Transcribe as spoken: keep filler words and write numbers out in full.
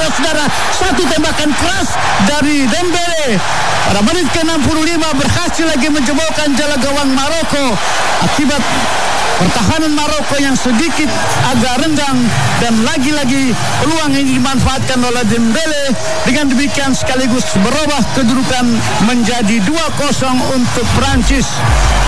saudara-saudara. Satu tembakan keras dari Dembele pada menit ke enam puluh lima berhasil lagi menjebolkan jala gawang Maroko. Akibat pertahanan Maroko yang sedikit agak renggang dan lagi-lagi peluang ini dimanfaatkan oleh Dembele. Dengan demikian sekaligus berubah kedudukan menjadi dua kosong untuk Prancis.